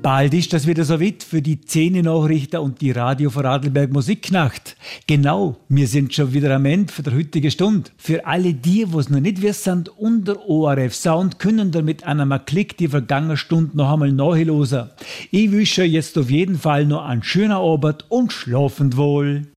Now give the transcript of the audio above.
Bald ist das wieder so weit für die 10 Nachrichten und die Radio Vorarlberg Musiknacht. Genau, wir sind schon wieder am Ende für der heutigen Stunde. Für alle die es noch nicht wissen, unter ORF Sound können ihr mit einem Klick die vergangene Stunde noch einmal nachhören. Ich wünsche jetzt auf jeden Fall noch einen schönen Abend und schlafend wohl.